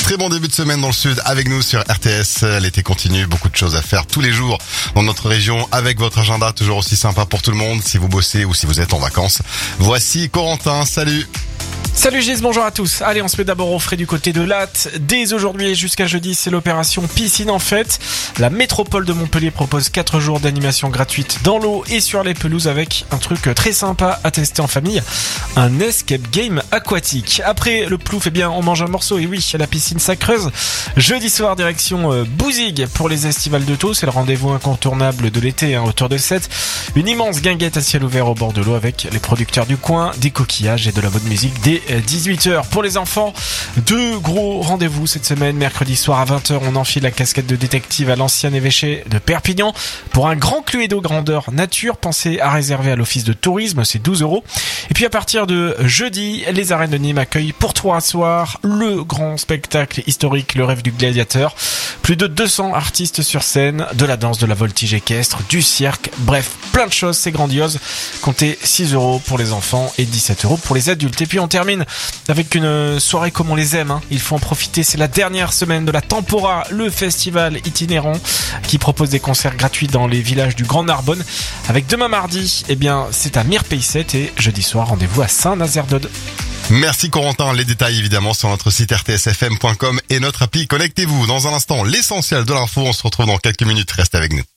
Très bon début de semaine dans le sud avec nous sur RTS. L'été continue, beaucoup de choses à faire tous les jours dans notre région avec votre agenda toujours aussi sympa pour tout le monde si vous bossez ou si vous êtes en vacances. Voici Corentin, salut. Salut Gis, bonjour à tous. Allez, on se met d'abord au frais du côté de Latte. Dès aujourd'hui et jusqu'à jeudi, c'est l'opération Piscine en fête. La métropole de Montpellier propose 4 jours d'animation gratuite dans l'eau et sur les pelouses avec un truc très sympa à tester en famille. Un escape game aquatique. Après le plouf, on mange un morceau. Et oui, la piscine ça creuse. Jeudi soir, direction Bouzigues pour les estivales de Thau. C'est le rendez-vous incontournable de l'été, hauteur de 7. Une immense guinguette à ciel ouvert au bord de l'eau avec les producteurs du coin, des coquillages et de la bonne musique dès 18h. Pour les enfants, 2 gros rendez-vous cette semaine. Mercredi soir à 20h, on enfile la casquette de détective à l'ancien évêché de Perpignan pour un grand Cluedo grandeur nature. Pensez à réserver à l'office de tourisme, c'est 12 €. Et puis à partir de jeudi, les arènes de Nîmes accueillent pour 3 soirs le grand spectacle historique, le rêve du gladiateur. Plus de 200 artistes sur scène, de la danse, de la voltige équestre, du cirque, bref, plein de choses, c'est grandiose. Comptez 6 € pour les enfants et 17 € pour les adultes. Et puis on termine avec une soirée comme on les aime, Il faut en profiter, c'est la dernière semaine de la Tempora, le festival itinérant qui propose des concerts gratuits dans les villages du Grand Narbonne. Avec demain mardi, c'est à Mirpayset et jeudi soir, rendez-vous à Saint-Nazaire-d'Aude. Merci Corentin, les détails évidemment sur notre site rtsfm.com et notre appli. Connectez-vous. Dans un instant, l'essentiel de l'info, on se retrouve dans quelques minutes, restez avec nous.